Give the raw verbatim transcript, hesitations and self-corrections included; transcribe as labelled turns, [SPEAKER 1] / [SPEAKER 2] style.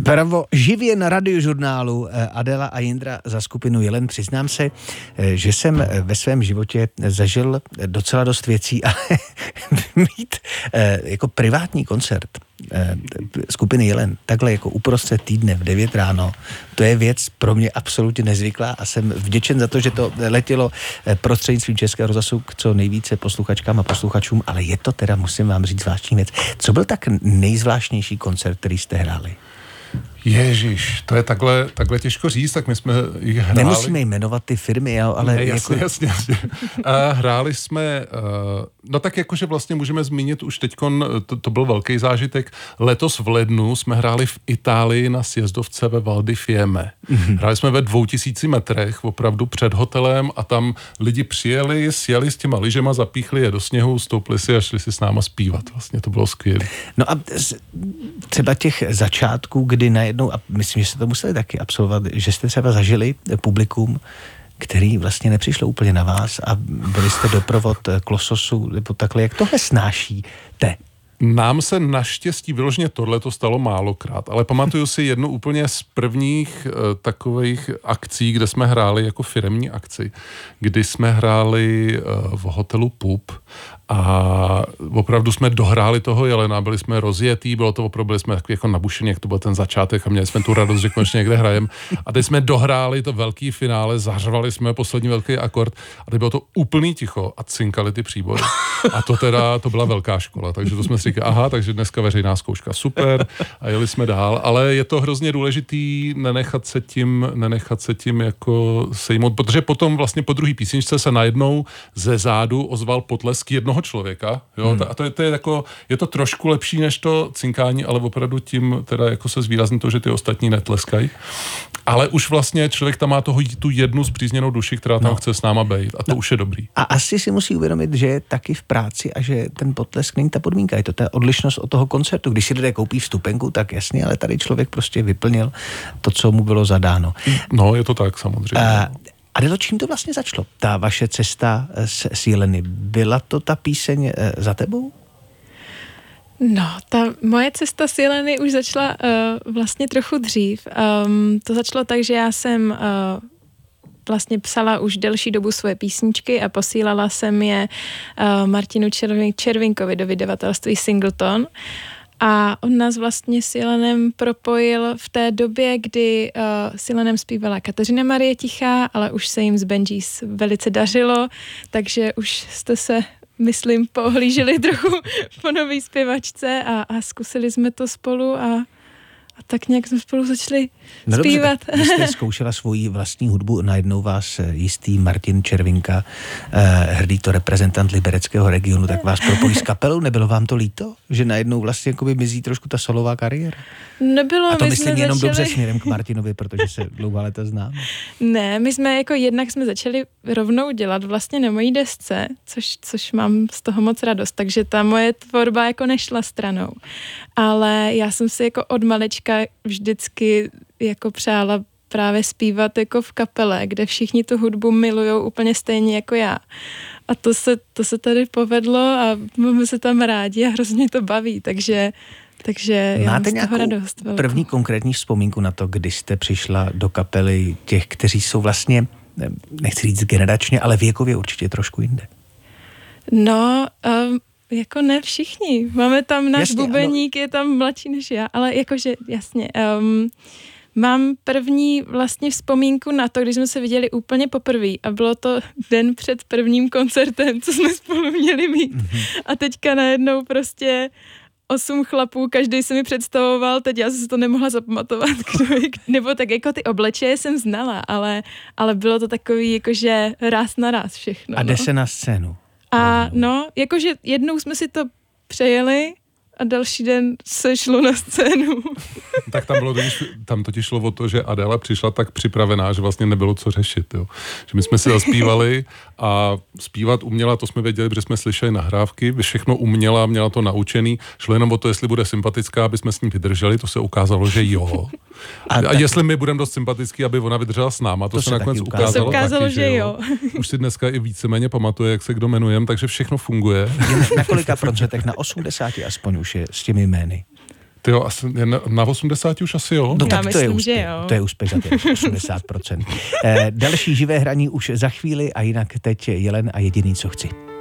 [SPEAKER 1] Bravo, živě na radiožurnálu Adela a Jindra za skupinu Jelen. Přiznám se, že jsem ve svém životě zažil docela dost věcí, ale mít jako privátní koncert skupiny Jelen, takhle jako uprostřed týdne v devět ráno, to je věc pro mě absolutně nezvyklá a jsem vděčen za to, že to letělo prostřednictvím Českého rozhlasu k co nejvíce posluchačkám a posluchačům, ale je to teda, musím vám říct, zvláštní věc. Co byl tak nejzvláštnější koncert, který jste hráli?
[SPEAKER 2] Ježíš, to je takhle, takhle těžko říct, tak my jsme jich hráli.
[SPEAKER 1] Nemusíme jmenovat ty firmy, jo, ale...
[SPEAKER 2] Ne, jasně,
[SPEAKER 1] jako...
[SPEAKER 2] jasně, jasně. A hráli jsme, no tak jakože vlastně můžeme zmínit už teďkon, to, to byl velký zážitek, letos v lednu jsme hráli v Itálii na sjezdovce ve Val di Fiemme. Mm-hmm. Hráli jsme ve dvou tisíci metrech, opravdu před hotelem a tam lidi přijeli, sjeli s těma lyžema, zapíchli je do sněhu, stoupli si a šli si s náma zpívat. Vlastně to bylo skvělé.
[SPEAKER 1] No a třeba těch začátků, kdy najednou, a myslím, že jste to museli taky absolvovat, že jste třeba zažili publikum, který vlastně nepřišlo úplně na vás a byli jste doprovod Klososu, nebo takhle, jak tohle snášíte?
[SPEAKER 2] Nám se naštěstí vyloženě tohle to stalo málokrát, ale pamatuju si jednu úplně z prvních uh, takových akcí, kde jsme hráli jako firemní akci, kdy jsme hráli uh, v hotelu Pup a opravdu jsme dohráli toho Jelena, byli jsme rozjetý, bylo to opravdu, byli jsme takový jako nabušení, jak to byl ten začátek a měli jsme tu radost, že konečně někde hrajem. A teď jsme dohráli to velký finále, zařvali jsme poslední velký akord a teď bylo to úplný ticho a cinkali ty příbory. A to teda, to byla velká škola, takže to jsme si říkali, aha, takže dneska veřejná zkouška, super, a jeli jsme dál, ale je to hrozně důležitý nenechat se tím, nenechat se tím jako sejmout, protože potom vlastně po druhý písničce se najednou ze zádu ozval potlesk jednoho člověka, jo, hmm. a to je, to je jako, je to trošku lepší než to cinkání, ale opravdu tím teda jako se zvýrazní to, že ty ostatní netleskají. Ale už vlastně člověk tam má toho, tu jednu zpřízněnou duši, která tam no. chce s náma bejt a to no. už je dobrý.
[SPEAKER 1] A asi si musí uvědomit, že je taky v práci a že ten potlesk není ta podmínka, je to ta odlišnost od toho koncertu. Když si lidé koupí vstupenku, tak jasně, ale tady člověk prostě vyplnil to, co mu bylo zadáno.
[SPEAKER 2] No, je to tak samozřejmě.
[SPEAKER 1] A, Adelo, čím to vlastně začalo? Ta vaše cesta s, s Jeleny, byla to ta píseň za tebou?
[SPEAKER 3] No, ta moje cesta s Jeleny už začala uh, vlastně trochu dřív. Um, to začalo tak, že já jsem uh, vlastně psala už delší dobu svoje písničky a posílala jsem je uh, Martinu Červin- Červinkovi do vydavatelství Singleton. A on nás vlastně s Jelenem propojil v té době, kdy uh, s Jelenem zpívala Kateřina Marie Tichá, ale už se jim z Benjis velice dařilo, takže už jste se, myslím, poohlíželi trochu po nový zpěvačce a, a zkusili jsme to spolu a A tak nějak jsme spolu začali
[SPEAKER 1] no
[SPEAKER 3] zpívat.
[SPEAKER 1] Dobře, vy jste zkoušela svoji vlastní hudbu, najednou vás jistý Martin Červinka, eh, hrdý to reprezentant libereckého regionu, tak vás propojí s kapelou. Nebylo vám to líto, že najednou vlastně jakoby mizí trošku ta solová kariéra?
[SPEAKER 3] Nebylo,
[SPEAKER 1] a to
[SPEAKER 3] my
[SPEAKER 1] myslím
[SPEAKER 3] jsme
[SPEAKER 1] jenom
[SPEAKER 3] začali...
[SPEAKER 1] dobře směrem k Martinovi, protože se dlouhá léta znám.
[SPEAKER 3] Ne, my jsme jako jednak jsme začali rovnou dělat vlastně na mojí desce, což, což mám z toho moc radost, takže ta moje tvorba jako nešla stranou. Ale já jsem si jako od malička vždycky jako přála právě zpívat jako v kapele, kde všichni tu hudbu milujou úplně stejně jako já. A to se, to se tady povedlo a máme se tam rádi a hrozně to baví, takže Takže já
[SPEAKER 1] máte
[SPEAKER 3] mám z toho radost velkou.
[SPEAKER 1] První konkrétní vzpomínku na to, kdy jste přišla do kapely těch, kteří jsou vlastně, nechci říct generačně, ale věkově určitě trošku jinde?
[SPEAKER 3] No, um, jako ne všichni. Máme tam náš
[SPEAKER 1] jasně,
[SPEAKER 3] bubeník, ano. Je tam mladší než já, ale jakože jasně. Um, mám první vlastně vzpomínku na to, když jsme se viděli úplně poprvé a bylo to den před prvním koncertem, co jsme spolu měli mít. Mm-hmm. A teďka najednou prostě osm chlapů, každý se mi představoval, teď já jsem si to nemohla zapamatovat, kdo je, nebo tak jako ty obličeje jsem znala, ale, ale bylo to takový jakože ráz na ráz všechno.
[SPEAKER 1] A jde
[SPEAKER 3] no.
[SPEAKER 1] se na scénu.
[SPEAKER 3] A no, jakože jednou jsme si to přejeli a další den se šlo na scénu.
[SPEAKER 2] Tak tam bylo totiž, tam totiž šlo o to, že Adéla přišla tak připravená, že vlastně nebylo co řešit. Jo. Že my jsme si zaspívali a zpívat uměla, to jsme věděli, protože jsme slyšeli nahrávky, všechno uměla, měla to naučený, šlo jenom o to, jestli bude sympatická, aby jsme s ním vydrželi, to se ukázalo, že jo. A, a jestli my budeme dost sympatický, aby ona vydržela s náma, to, to se nakonec ukázalo,
[SPEAKER 3] to se ukázalo
[SPEAKER 2] taky,
[SPEAKER 3] že jo.
[SPEAKER 2] Už si dneska i víceméně pamatuje, jak se kdo jmenujem, takže všechno funguje.
[SPEAKER 1] Na kolika procentech? Na osmdesáti aspoň už je s těmi jmény?
[SPEAKER 2] Tyjo, asi na, na osmdesát už asi jo.
[SPEAKER 1] No
[SPEAKER 3] Já
[SPEAKER 1] tak
[SPEAKER 3] myslím,
[SPEAKER 1] to je úspěch,
[SPEAKER 3] že jo.
[SPEAKER 1] to je úspěch za těch osmdesát procent. Eh, další živé hraní už za chvíli a jinak teď Jelen a Jediný, co chci.